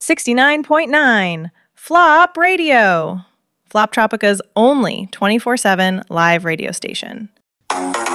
69.9 Flop Radio, Flop Tropica's only 24/7 live radio station.